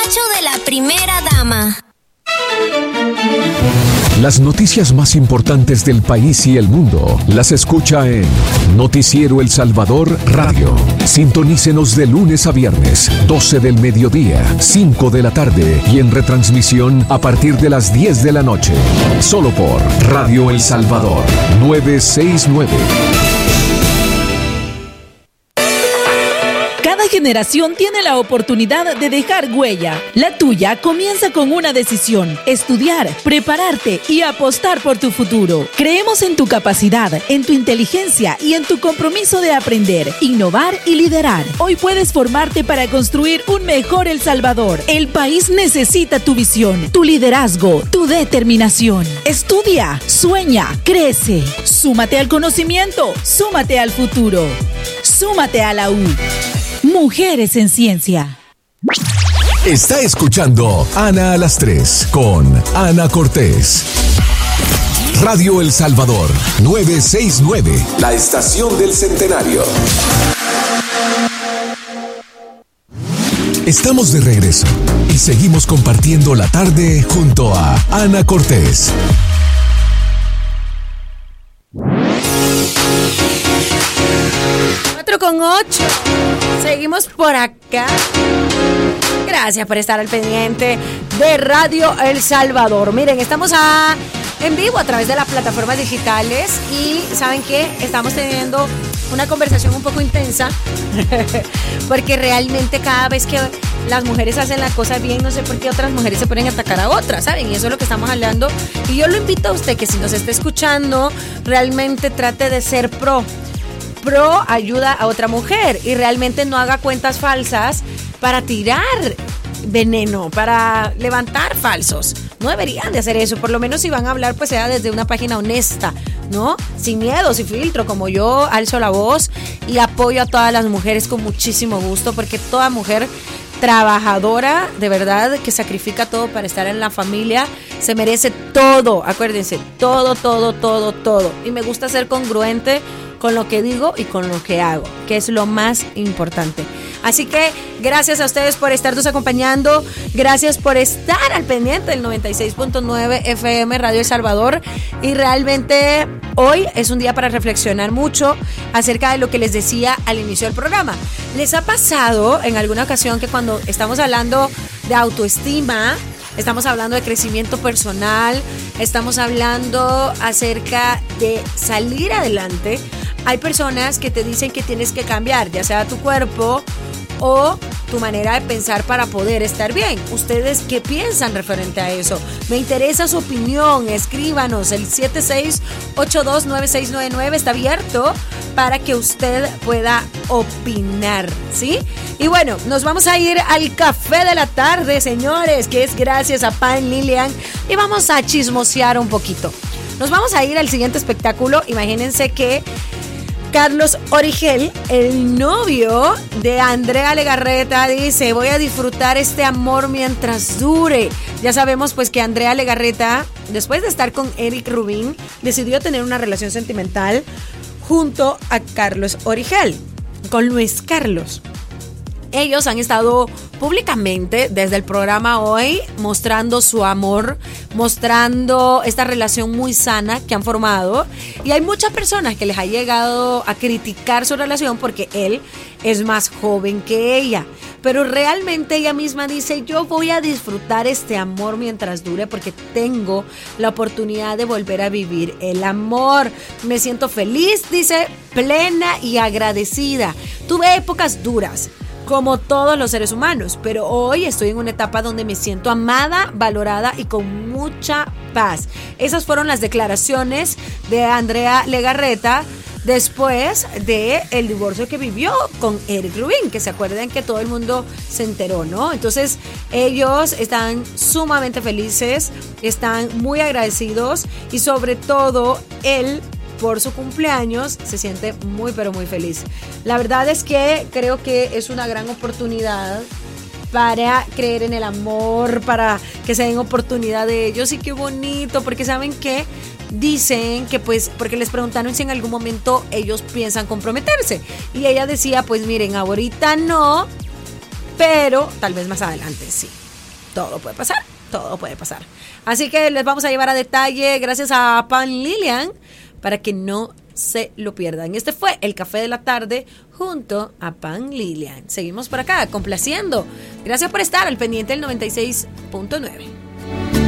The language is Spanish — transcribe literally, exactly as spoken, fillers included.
despacho de la primera dama. Las noticias más importantes del país y el mundo las escucha en Noticiero El Salvador Radio. Sintonícenos de lunes a viernes, doce del mediodía, cinco de la tarde y en retransmisión a partir de las diez de la noche. Solo por Radio El Salvador novecientos sesenta y nueve. Cada generación tiene la oportunidad de dejar huella. La tuya comienza con una decisión: estudiar, prepararte y apostar por tu futuro. Creemos en tu capacidad, en tu inteligencia y en tu compromiso de aprender, innovar y liderar. Hoy puedes formarte para construir un mejor El Salvador. El país necesita tu visión, tu liderazgo, tu determinación. Estudia, sueña, crece. Súmate al conocimiento, súmate al futuro. Súmate a la U. Mujeres en Ciencia. Está escuchando Ana a las tres con Ana Cortés. Radio El Salvador novecientos sesenta y nueve, la estación del centenario. Estamos de regreso y seguimos compartiendo la tarde junto a Ana Cortés. cuatro con ocho. Seguimos por acá. Gracias por estar al pendiente de Radio El Salvador. Miren, estamos a, en vivo a través de las plataformas digitales y ¿saben qué? Estamos teniendo una conversación un poco intensa porque realmente cada vez que las mujeres hacen las cosas bien, no sé por qué otras mujeres se ponen a atacar a otras, ¿saben? Y eso es lo que estamos hablando. Y yo lo invito a usted que si nos está escuchando, realmente trate de ser pro. Pro ayuda a otra mujer y realmente no haga cuentas falsas para tirar veneno, para levantar falsos. No deberían de hacer eso, por lo menos si van a hablar pues sea desde una página honesta, ¿no? Sin miedo, sin filtro, como yo alzo la voz y apoyo a todas las mujeres con muchísimo gusto, porque toda mujer trabajadora, de verdad, que sacrifica todo para estar en la familia, se merece todo, acuérdense, todo, todo, todo, todo. Y me gusta ser congruente con lo que digo y con lo que hago, que es lo más importante. Así que gracias a ustedes por estarnos acompañando, gracias por estar al pendiente del noventa y seis punto nueve F M Radio El Salvador, y realmente hoy es un día para reflexionar mucho acerca de lo que les decía al inicio del programa. ¿Les ha pasado en alguna ocasión que cuando estamos hablando de autoestima, estamos hablando de crecimiento personal, estamos hablando acerca de salir adelante, hay personas que te dicen que tienes que cambiar, ya sea tu cuerpo o tu manera de pensar para poder estar bien? ¿Ustedes qué piensan referente a eso? Me interesa su opinión, escríbanos, el siete seis ocho dos nueve seis nueve nueve está abierto para que usted pueda opinar, ¿sí? Y bueno, nos vamos a ir al café de la tarde, señores, que es gracias a Pan Lilian, y vamos a chismosear un poquito. Nos vamos a ir al siguiente espectáculo. Imagínense que Carlos Origel, el novio de Andrea Legarreta, dice: voy a disfrutar este amor mientras dure. Ya sabemos pues que Andrea Legarreta, después de estar con Eric Rubin, decidió tener una relación sentimental junto a Carlos Origel, con Luis Carlos. Ellos han estado públicamente desde el programa Hoy mostrando su amor, mostrando esta relación muy sana que han formado, y hay muchas personas que les ha llegado a criticar su relación porque él es más joven que ella, pero realmente ella misma dice: yo voy a disfrutar este amor mientras dure porque tengo la oportunidad de volver a vivir el amor, me siento feliz, dice, plena y agradecida. Tuve épocas duras como todos los seres humanos, pero hoy estoy en una etapa donde me siento amada, valorada y con mucha paz. Esas fueron las declaraciones de Andrea Legarreta después de el divorcio que vivió con Eric Rubin, que se acuerdan que todo el mundo se enteró, ¿no? Entonces ellos están sumamente felices, están muy agradecidos, y sobre todo él, por su cumpleaños, se siente muy pero muy feliz. La verdad es que creo que es una gran oportunidad para creer en el amor, para que se den oportunidad de ellos, y qué bonito, porque saben que dicen que pues, porque les preguntaron si en algún momento ellos piensan comprometerse, y ella decía: pues miren, ahorita no, pero tal vez más adelante sí. todo puede pasar, todo puede pasar. Así que les vamos a llevar a detalle gracias a Pan Lilian para que no se lo pierdan. Este fue el Café de la Tarde junto a Pan Lilian. Seguimos por acá, complaciendo. Gracias por estar al pendiente del noventa y seis punto nueve.